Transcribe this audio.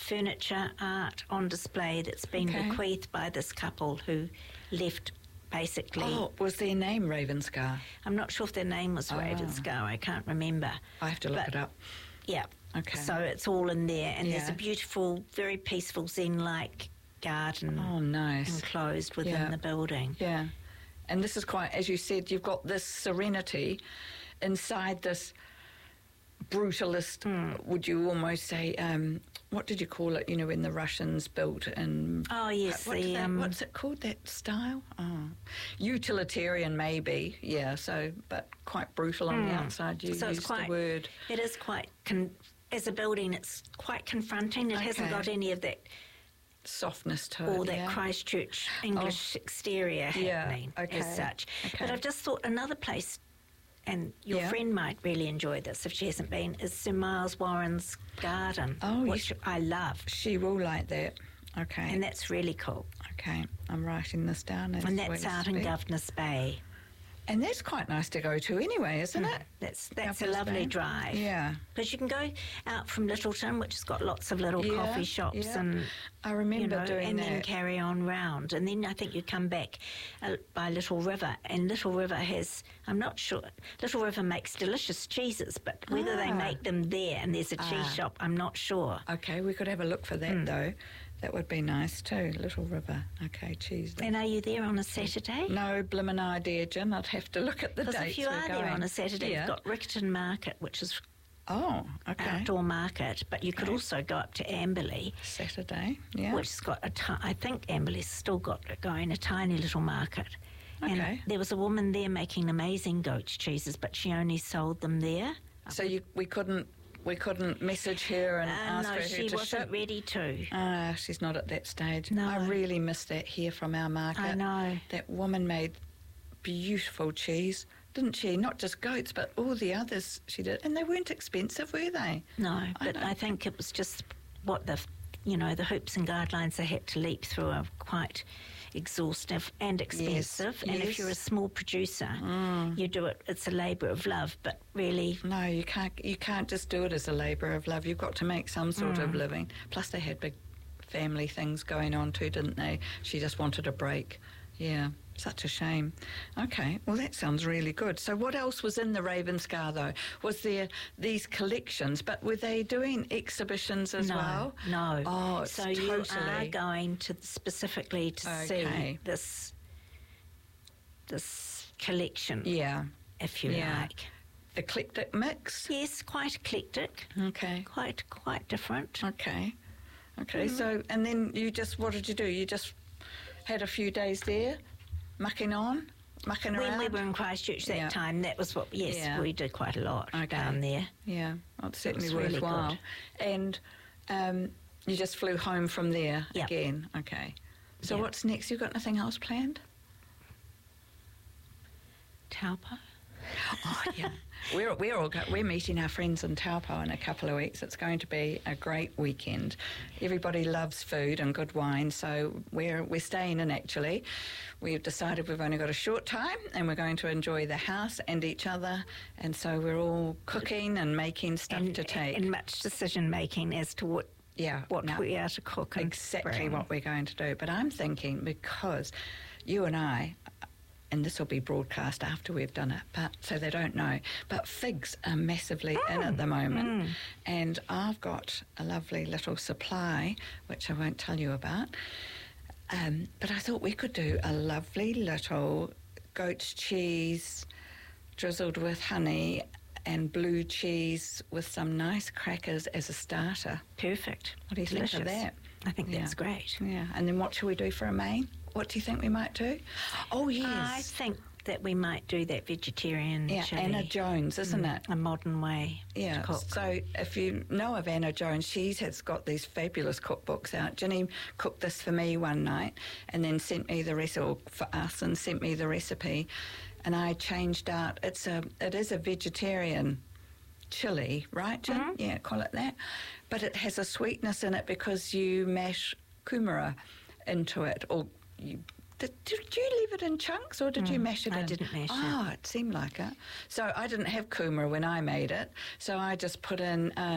furniture art on display that's been bequeathed by this couple who left basically... Oh, was their name Ravenscar? I'm not sure if their name was Ravenscar. I can't remember. I have to look it up. Yeah. Okay. So it's all in there. And there's a beautiful, very peaceful Zen-like garden enclosed within the building. Yeah. And this is quite, as you said, you've got this serenity inside this brutalist, would you almost say, what did you call it, when the Russians built in... Oh, yes. What's it called, that style? Oh. Utilitarian, maybe, but quite brutal on the outside. You used the word. It is quite, as a building, it's quite confronting. It hasn't got any of that... softness to it. Or that Christchurch English exterior happening as such. Okay. But I've just thought another place... and your friend might really enjoy this if she hasn't been, is Sir Miles Warren's garden, which I love. She will like that. Okay. And that's really cool. Okay, I'm writing this down. And that's out in Governor's Bay. And that's quite nice to go to anyway, isn't it? That's a lovely drive. Yeah. Because you can go out from Littleton, which has got lots of little coffee shops and... I remember doing and that. then carry on round. And then I think you come back by Little River. And Little River has... I'm not sure... Little River makes delicious cheeses, but whether they make them there and there's a cheese shop, I'm not sure. Okay, we could have a look for that, though. That would be nice too, Little River. Okay, cheese. And are you there on a Saturday? No bloomin' idea, Jim. I'd have to look at the dates. Because if you are there on a Saturday, you've got Riccarton Market, which is outdoor market, but you could also go up to Amberley. Saturday, which has got I think Amberley's still got it going, a tiny little market. Okay. And there was a woman there making amazing goat's cheeses, but she only sold them there. So we couldn't message her and ask her to ship? No, she wasn't ready to. She's not at that stage. No. I really miss that here from our market. I know. That woman made beautiful cheese, didn't she? Not just goats, but all the others she did. And they weren't expensive, were they? No, but I think it was just what the hoops and guidelines they had to leap through are quite exhaustive and expensive. And if you're a small producer, you do it. It's a labour of love, but really, no, you can't just do it as a labour of love. You've got to make some sort of living. Plus, they had big family things going on too, didn't they? She just wanted a break. Yeah, such a shame. Okay, well, that sounds really good. So what else was in the Ravenscar, though? Was there these collections, but were they doing exhibitions as well? No. Oh, so you are going to specifically to see this collection, if you like. Eclectic mix? Yes, quite eclectic. Okay. Quite different. Okay. So, and then what did you do? You just had a few days there, mucking around? When we were in Christchurch that time, that was what, we did quite a lot down there. Yeah, well, it's certainly worthwhile. Really, and you just flew home from there again? Okay. So what's next? You've got nothing else planned? Taupo. Oh, yeah. We're meeting our friends in Taupo in a couple of weeks. It's going to be a great weekend. Everybody loves food and good wine, so we're staying in, actually. We've decided we've only got a short time and we're going to enjoy the house and each other, and so we're all cooking and making stuff to take. And much decision-making as to what we are to cook. Exactly what we're going to do. But I'm thinking, because you and I... and this will be broadcast after we've done it, but so they don't know. But figs are massively in at the moment. And I've got a lovely little supply, which I won't tell you about. But I thought we could do a lovely little goat's cheese drizzled with honey and blue cheese with some nice crackers as a starter. Perfect. What do you think of that? I think that's great. Yeah. And then what shall we do for a main? What do you think we might do? Oh, yes. I think that we might do that vegetarian chili. Anna Jones, isn't it? A modern way to cook. So if you know of Anna Jones, she has got these fabulous cookbooks out. Ginny cooked this for me one night and then sent me the recipe for us and sent me the recipe, and I changed out. It is a vegetarian chili, right, Jen? Mm-hmm. Yeah, call it that. But it has a sweetness in it because you mash kumara into it, or did you leave it in chunks or did you mash it in? I didn't mash it. Oh, it seemed like it. So I didn't have kumara when I made it, so I just put in